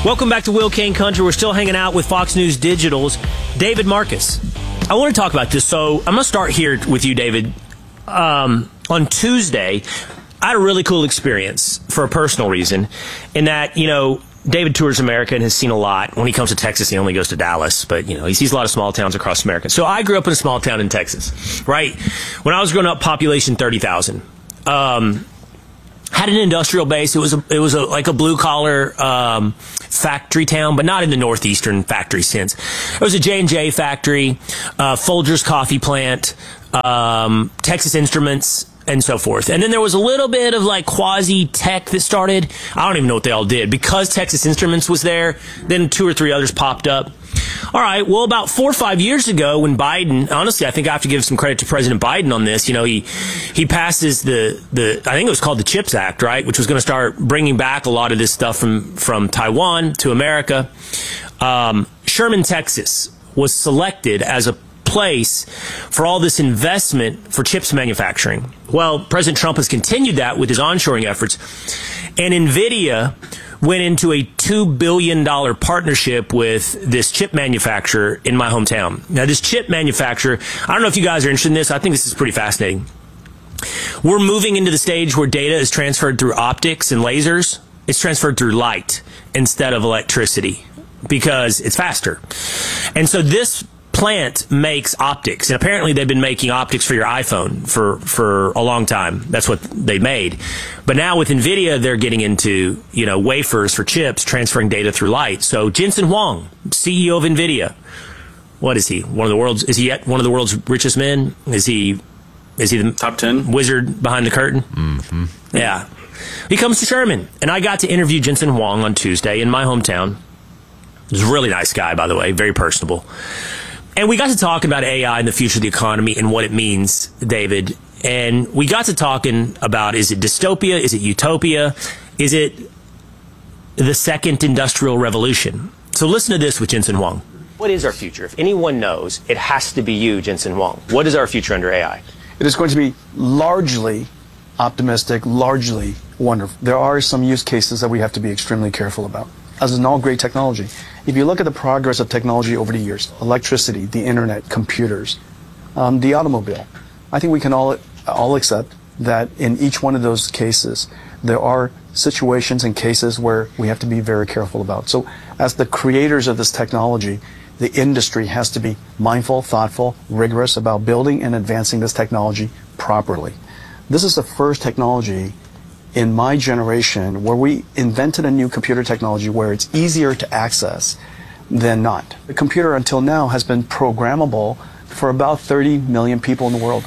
Welcome back to Will Cain Country. We're still hanging out with Fox News Digital's David Marcus. I want to talk about this, so I'm going to start here with you, David. On Tuesday, I had a really cool experience for a personal reason in that, David tours America and has seen a lot. When he comes to Texas, he only goes to Dallas, but, he sees a lot of small towns across America. So I grew up in a small town in Texas, right? When I was growing up, population 30,000. Had an industrial base. It was like a blue collar factory town, but not in the northeastern factory sense. It was a J&J factory, Folgers coffee plant, Texas Instruments, and so forth. And then there was a little bit of like quasi tech that started. I don't even know what they all did because Texas Instruments was there. Then 2 or 3 others popped up. All right. Well, about 4 or 5 years ago, when Biden, honestly, I think I have to give some credit to President Biden on this. He passes the I think it was called the CHIPS Act, right, which was going to start bringing back a lot of this stuff from Taiwan to America. Sherman, Texas, was selected as a place for all this investment for chips manufacturing. Well, President Trump has continued that with his onshoring efforts, and NVIDIA went into a $2 billion partnership with this chip manufacturer in my hometown. Now, this chip manufacturer, I don't know if you guys are interested in this. I think this is pretty fascinating. We're moving into the stage where data is transferred through optics and lasers. It's transferred through light instead of electricity because it's faster. And so this plant makes optics, and apparently they've been making optics for your iPhone for a long time. That's what they made. But now with NVIDIA, they're getting into, wafers for chips, transferring data through light. So Jensen Huang, CEO of NVIDIA, what is he? Is he yet one of the world's richest men? Is he the top 10 wizard behind the curtain? Mm-hmm. Yeah. He comes to Sherman, and I got to interview Jensen Huang on Tuesday in my hometown. He's a really nice guy, by the way, very personable. And we got to talking about AI and the future of the economy and what it means, David. And we got to talking about, is it dystopia? Is it utopia? Is it the second industrial revolution? So listen to this with Jensen Huang. What is our future? If anyone knows, it has to be you, Jensen Huang. What is our future under AI? It is going to be largely optimistic, largely wonderful. There are some use cases that we have to be extremely careful about. As in all great technology, if you look at the progress of technology over the years, electricity, the internet, computers, the automobile, I think we can all accept that in each one of those cases, there are situations and cases where we have to be very careful about. So as the creators of this technology, the industry has to be mindful, thoughtful, rigorous about building and advancing this technology properly. This is the first technology in my generation where we invented a new computer technology where it's easier to access than not. The computer until now has been programmable for about 30 million people in the world.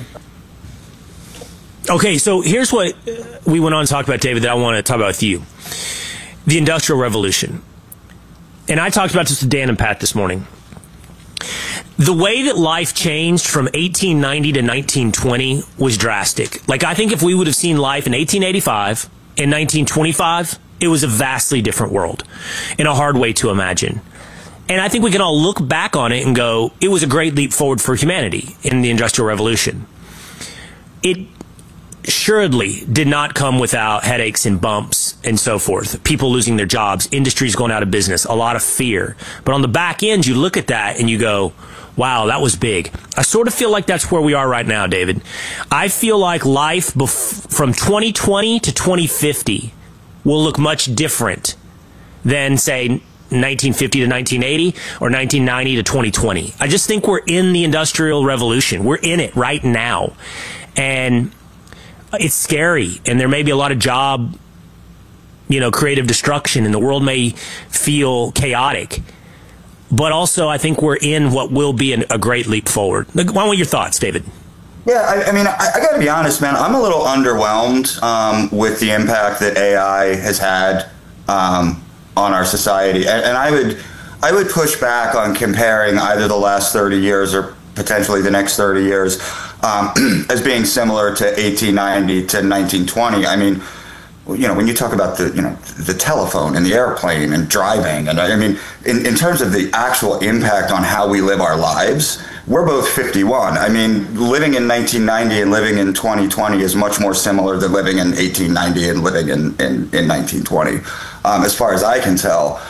Okay, so here's what we went on to talk about, David, that I want to talk about with you. The Industrial Revolution. And I talked about this with Dan and Pat this morning. The way that life changed from 1890 to 1920 was drastic. Like, I think if we would have seen life in 1885 and 1925, it was a vastly different world and a hard way to imagine. And I think we can all look back on it and go, it was a great leap forward for humanity in the Industrial Revolution. It assuredly did not come without headaches and bumps and so forth. People losing their jobs, industries going out of business, a lot of fear. But on the back end, you look at that and you go, wow, that was big. I sort of feel like that's where we are right now, David. I feel like life from 2020 to 2050 will look much different than, say, 1950 to 1980 or 1990 to 2020. I just think we're in the Industrial Revolution. We're in it right now. And it's scary. And there may be a lot of job, creative destruction, and the world may feel chaotic. But also, I think we're in what will be a great leap forward. What were your thoughts, David? Yeah, I mean, I got to be honest, man. I'm a little underwhelmed with the impact that AI has had on our society, and I would push back on comparing either the last 30 years or potentially the next 30 years as being similar to 1890 to 1920. I mean, when you talk about the telephone and the airplane and driving, and I mean, in terms of the actual impact on how we live our lives, we're both 51. I mean, living in 1990 and living in 2020 is much more similar than living in 1890 and living in 1920, as far as I can tell.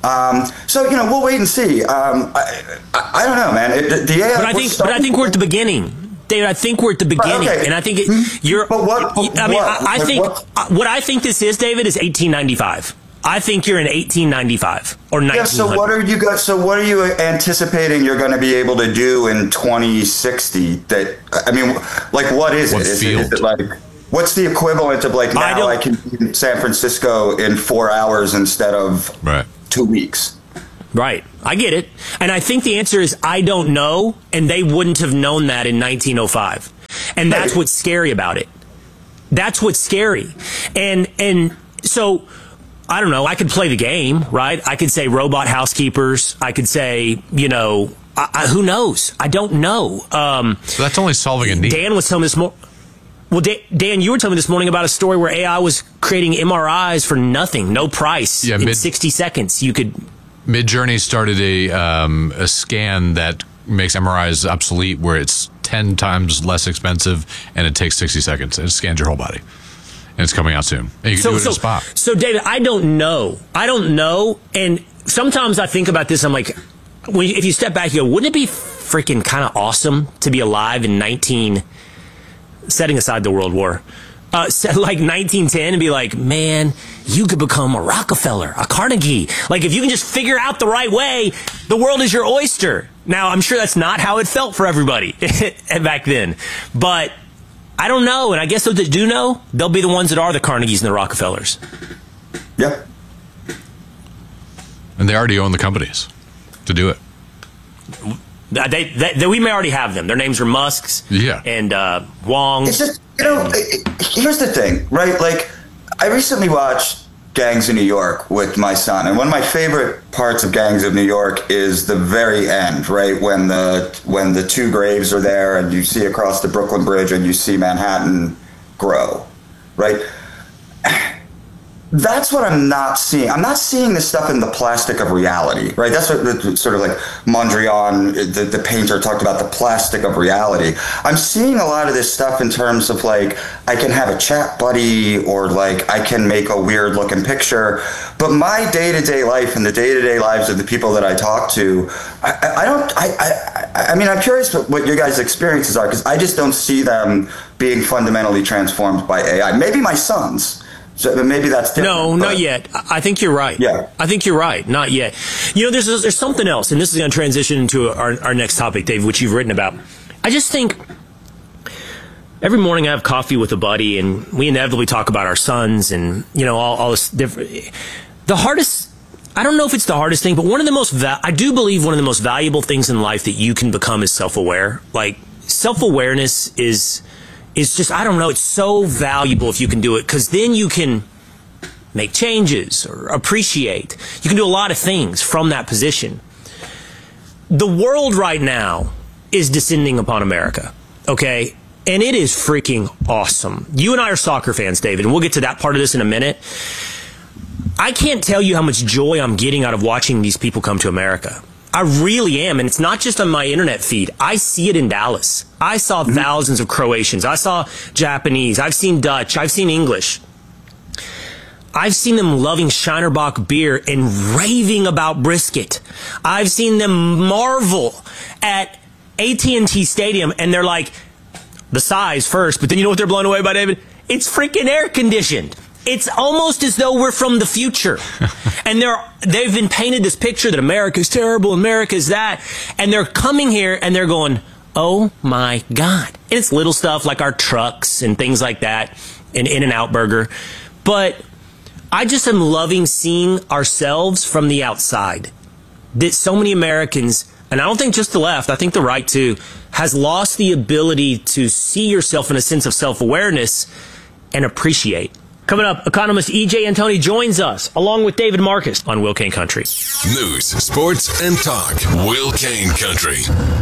So, we'll wait and see. I don't know, man. The AI, but I think we're at the beginning. David, I think we're at the beginning, and I think you're. But what? What I think this is, David, is 1895. I think you're in 1895 or 1900. Yeah. So what are you guys? So what are you anticipating you're going to be able to do in 2060? What is it? Is it like? What's the equivalent of now I can be in San Francisco in 4 hours instead of 2 weeks? Right. I get it. And I think the answer is I don't know, and they wouldn't have known that in 1905. And that's what's scary about it. That's what's scary. And so, I don't know, I could play the game, right? I could say robot housekeepers. I could say, who knows? I don't know. So that's only solving a need. Dan was telling me this morning. Well, Dan, you were telling me this morning about a story where AI was creating MRIs for nothing, no price. In 60 seconds, you could... Midjourney started a scan that makes MRIs obsolete, where it's 10 times less expensive, and it takes 60 seconds. And it scans your whole body. And it's coming out soon. And you can do it in a spot. So, David, I don't know. And sometimes I think about this. I'm like, if you step back, you go, wouldn't it be freaking kind of awesome to be alive in setting aside the World War, 1910, and be like, man, you could become a Rockefeller, a Carnegie. Like, if you can just figure out the right way, the world is your oyster. Now, I'm sure that's not how it felt for everybody back then. But I don't know. And I guess those that do know, they'll be the ones that are the Carnegies and the Rockefellers. Yeah. And they already own the companies to do it. We may already have them. Their names are Musk's and Wong. It's just, here's the thing, right? Like, I recently watched Gangs of New York with my son, and one of my favorite parts of Gangs of New York is the very end, right? When the two graves are there, and you see across the Brooklyn Bridge, and you see Manhattan grow, right? That's what I'm not seeing. I'm not seeing this stuff in the plastic of reality, right? That's what sort of like Mondrian, the painter, talked about, the plastic of reality. I'm seeing a lot of this stuff in terms of like, I can have a chat buddy, or like I can make a weird looking picture. But my day-to-day life and the day-to-day lives of the people that I talk to, I mean, I'm curious what your guys' experiences are, because I just don't see them being fundamentally transformed by AI. Maybe my sons. So maybe that's different. No, not yet. I think you're right. Yeah. I think you're right. Not yet. There's something else, and this is going to transition into our next topic, Dave, which you've written about. I just think every morning I have coffee with a buddy, and we inevitably talk about our sons and, all this different. The hardest, I don't know if it's the hardest thing, but I do believe one of the most valuable things in life that you can become is self-aware. Like, self-awareness is just, I don't know, it's so valuable if you can do it, because then you can make changes or appreciate. You can do a lot of things from that position. The world right now is descending upon America, okay? And it is freaking awesome. You and I are soccer fans, David, and we'll get to that part of this in a minute. I can't tell you how much joy I'm getting out of watching these people come to America. I really am, and it's not just on my internet feed. I see it in Dallas. I saw thousands of Croatians. I saw Japanese. I've seen Dutch. I've seen English. I've seen them loving Shinerbach beer and raving about brisket. I've seen them marvel at AT&T Stadium, and they're like, the size first, but then you know what they're blown away by, David? It's freaking air conditioned. It's almost as though we're from the future. And they've been painted this picture that America's terrible, America's that. And they're coming here and they're going, oh my God. And it's little stuff like our trucks and things like that, and In-N-Out Burger. But I just am loving seeing ourselves from the outside. That so many Americans, and I don't think just the left, I think the right too, has lost the ability to see yourself in a sense of self-awareness and appreciate. Coming up, economist E.J. Antoni joins us, along with David Marcus, on Will Cain Country. News, sports, and talk. Will Cain Country.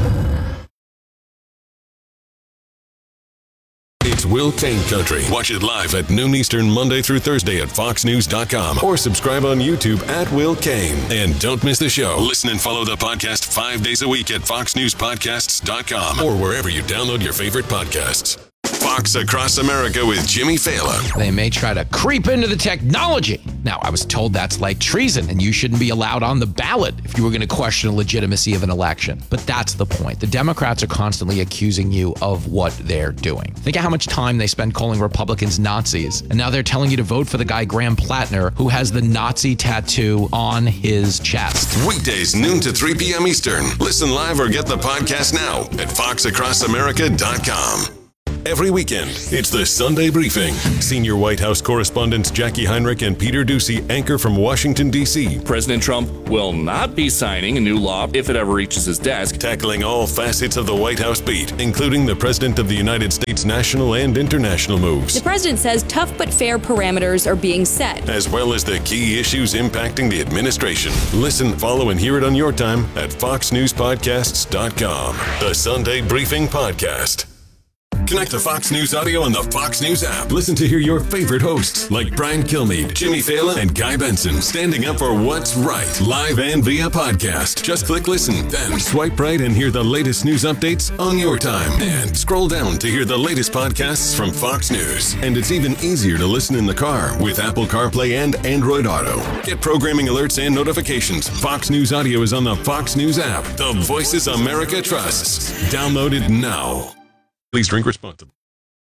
It's Will Cain Country. Watch it live at noon Eastern, Monday through Thursday at foxnews.com, or subscribe on YouTube at Will Cain. And don't miss the show. Listen and follow the podcast 5 days a week at foxnewspodcasts.com, or wherever you download your favorite podcasts. Fox Across America with Jimmy Fallon. They may try to creep into the technology. Now, I was told that's like treason, and you shouldn't be allowed on the ballot if you were going to question the legitimacy of an election. But that's the point. The Democrats are constantly accusing you of what they're doing. Think of how much time they spend calling Republicans Nazis, and now they're telling you to vote for the guy Graham Plattner, who has the Nazi tattoo on his chest. Weekdays, noon to 3 p.m. Eastern. Listen live or get the podcast now at foxacrossamerica.com. Every weekend, it's the Sunday Briefing. Senior White House correspondents Jackie Heinrich and Peter Doocy anchor from Washington, D.C. President Trump will not be signing a new law if it ever reaches his desk. Tackling all facets of the White House beat, including the President of the United States' national and international moves. The president says tough but fair parameters are being set, as well as the key issues impacting the administration. Listen, follow, and hear it on your time at foxnewspodcasts.com. The Sunday Briefing Podcast. Connect to Fox News Audio on the Fox News app. Listen to hear your favorite hosts like Brian Kilmeade, Jimmy Fallon, and Guy Benson standing up for what's right, live and via podcast. Just click listen, then swipe right and hear the latest news updates on your time. And scroll down to hear the latest podcasts from Fox News. And it's even easier to listen in the car with Apple CarPlay and Android Auto. Get programming alerts and notifications. Fox News Audio is on the Fox News app. The voices America trusts. Download it now. Please drink responsibly.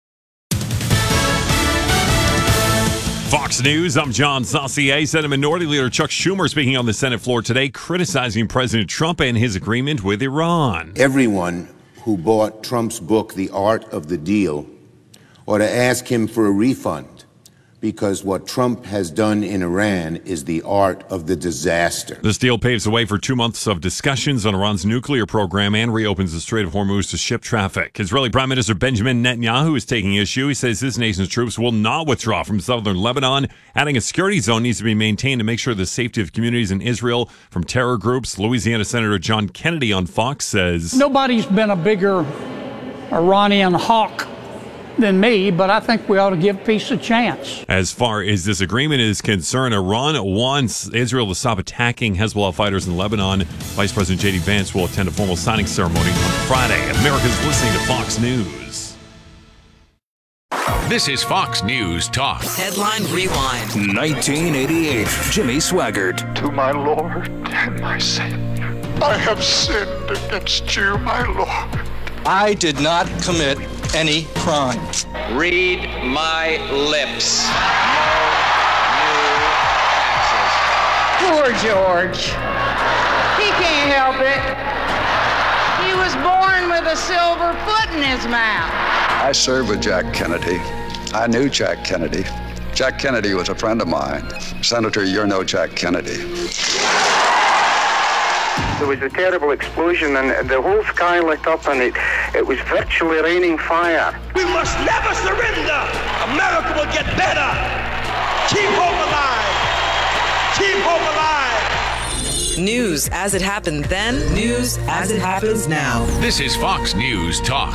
Fox News, I'm John Saucier. Senate Minority Leader Chuck Schumer speaking on the Senate floor today, criticizing President Trump and his agreement with Iran. Everyone who bought Trump's book, The Art of the Deal, ought to ask him for a refund, because what Trump has done in Iran is the art of the disaster. This deal paves the way for 2 months of discussions on Iran's nuclear program and reopens the Strait of Hormuz to ship traffic. Israeli Prime Minister Benjamin Netanyahu is taking issue. He says his nation's troops will not withdraw from southern Lebanon, adding a security zone needs to be maintained to make sure the safety of communities in Israel from terror groups. Louisiana Senator John Kennedy on Fox says, nobody's been a bigger Iranian hawk than me, but I think we ought to give peace a chance. As far as this agreement is concerned, Iran wants Israel to stop attacking Hezbollah fighters in Lebanon. Vice President J.D. Vance will attend a formal signing ceremony on Friday. America's listening to Fox News. This is Fox News Talk. Headline Rewind. 1988. Jimmy Swaggart. To my Lord and my Savior, I have sinned against you, my Lord. I did not commit any crime. Read my lips. No new taxes. Poor George. He can't help it. He was born with a silver foot in his mouth. I served with Jack Kennedy. I knew Jack Kennedy. Jack Kennedy was a friend of mine. Senator, you're no Jack Kennedy. There was a terrible explosion and the whole sky lit up and it was virtually raining fire. We must never surrender. America will get better. Keep hope alive. Keep hope alive. News as it happened then, news as it happens now. This is Fox News Talk.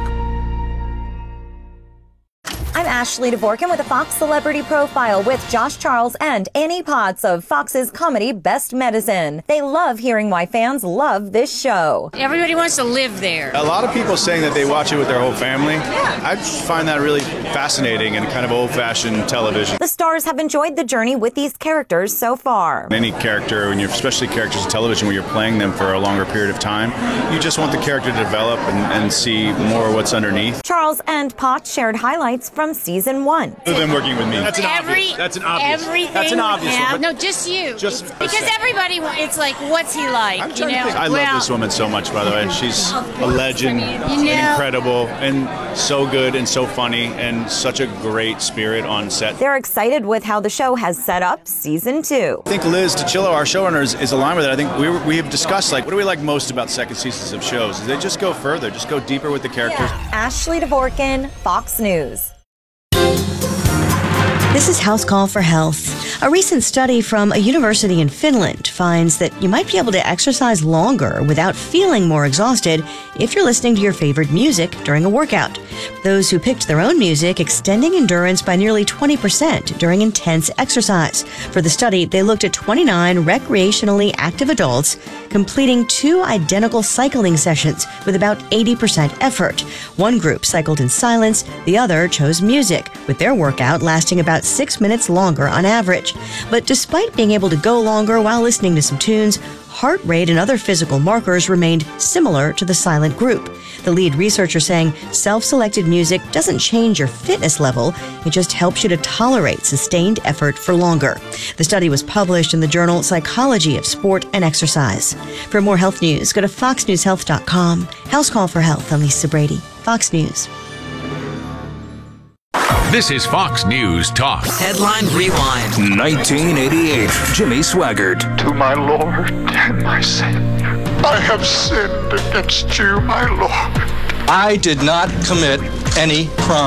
I'm Ashley Dvorkin with a Fox Celebrity Profile with Josh Charles and Annie Potts of Fox's comedy Best Medicine. They love hearing why fans love this show. Everybody wants to live there. A lot of people saying that they watch it with their whole family. Yeah. I find that really fascinating and kind of old-fashioned television. The stars have enjoyed the journey with these characters so far. Any character, when you're, especially characters in television where you're playing them for a longer period of time, you just want the character to develop and see more what's underneath. Charles and Potts shared highlights from season 1. Other than working with me. That's an obvious. That's an obvious. Everything. That's an obvious one. No, just you. Because everybody, it's like, what's he like? I'm trying to think. I love this woman so much, by the way. She's a legend, and incredible, and so good and so funny, and such a great spirit on set. They're excited with how the show has set up season 2. I think Liz Tuccillo, our showrunner, is aligned with it. I think we have discussed, like, what do we like most about second seasons of shows? Is they just go further, just go deeper with the characters. Ashley Dvorkin, Fox News. This is House Call for Health. A recent study from a university in Finland finds that you might be able to exercise longer without feeling more exhausted if you're listening to your favorite music during a workout. Those who picked their own music extending endurance by nearly 20% during intense exercise. For the study, they looked at 29 recreationally active adults completing 2 identical cycling sessions with about 80% effort. One group cycled in silence, the other chose music, with their workout lasting about 6 minutes longer on average. But despite being able to go longer while listening to some tunes, heart rate and other physical markers remained similar to the silent group. The lead researcher saying self-selected music doesn't change your fitness level, it just helps you to tolerate sustained effort for longer. The study was published in the journal Psychology of Sport and Exercise. For more health news, go to foxnewshealth.com. House Call for Health, I'm Lisa Brady, Fox News. This is Fox News Talk. Headline Rewind. 1988. Jimmy Swaggart. To my Lord and my Savior, I have sinned against you, my Lord. I did not commit any crime.